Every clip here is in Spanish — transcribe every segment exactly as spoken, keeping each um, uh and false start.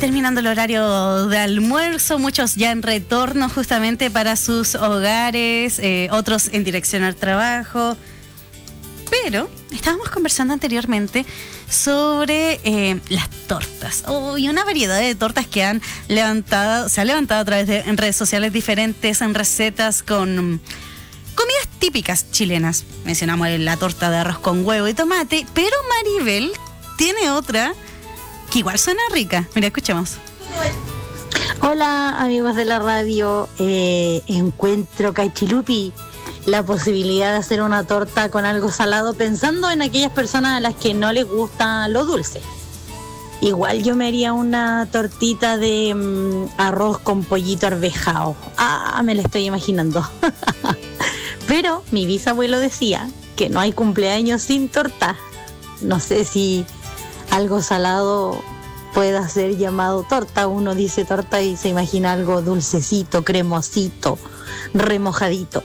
terminando el horario de almuerzo, muchos ya en retorno justamente para sus hogares, eh, otros en dirección al trabajo. Pero estábamos conversando anteriormente sobre eh, las tortas. Oh, y una variedad de tortas que han levantado, se ha levantado a través de en redes sociales diferentes, en recetas con comidas típicas chilenas. Mencionamos la torta de arroz con huevo y tomate, pero Maribel tiene otra que igual suena rica. Mira, escuchemos. Hola amigos de la radio, eh, encuentro cachilupi la posibilidad de hacer una torta con algo salado pensando en aquellas personas a las que no les gusta lo dulce. Igual yo me haría una tortita de mmm, arroz con pollito arvejado. Ah, me la estoy imaginando. Pero mi bisabuelo decía que no hay cumpleaños sin torta. No sé si algo salado pueda ser llamado torta. Uno dice torta y se imagina algo dulcecito, cremosito, remojadito.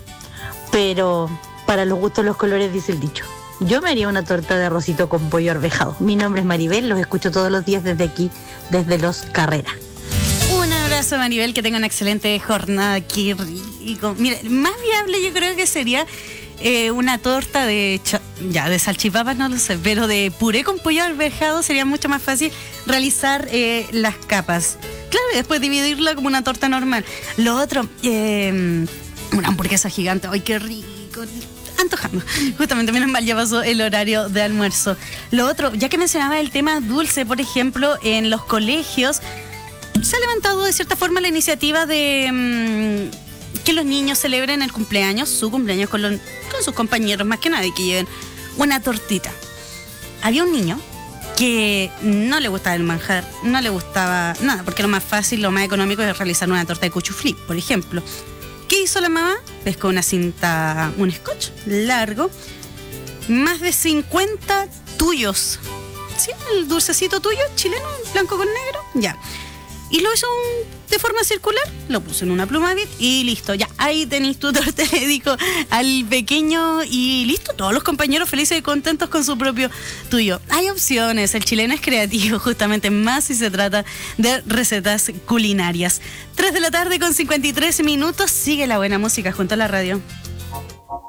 Pero para los gustos los colores, dice el dicho. Yo me haría una torta de arrocito con pollo arvejado. Mi nombre es Maribel, los escucho todos los días desde aquí, desde Los Carreras. Un abrazo, Maribel, que tenga una excelente jornada aquí rico. Mira, más viable yo creo que sería eh, una torta de cha- ya de salchipapas, no lo sé, pero de puré con pollo arvejado sería mucho más fácil realizar eh, las capas. Claro, y después dividirla como una torta normal. Lo otro, eh, una hamburguesa gigante. ¡Ay, qué rico! Antojando. Justamente, menos mal, ya pasó el horario de almuerzo. Lo otro, ya que mencionaba el tema dulce, por ejemplo, en los colegios se ha levantado de cierta forma la iniciativa de mmm, que los niños celebren el cumpleaños, su cumpleaños con, los, con sus compañeros, más que nada, y que lleven una tortita. Había un niño que no le gustaba el manjar, no le gustaba nada, porque lo más fácil, lo más económico es realizar una torta de cuchuflí, por ejemplo. ¿Qué hizo la mamá? Pescó una cinta, un scotch largo, más de cincuenta tuyos. ¿Sí? El dulcecito tuyo, chileno, blanco con negro, ya. Y lo hizo un, de forma circular, lo puso en una pluma bit y listo, ya, ahí tenéis tu torta, le dedico al pequeño y listo, todos los compañeros felices y contentos con su propio tuyo. Hay opciones, el chileno es creativo, justamente más si se trata de recetas culinarias. tres de la tarde con cincuenta y tres minutos, sigue la buena música junto a la radio.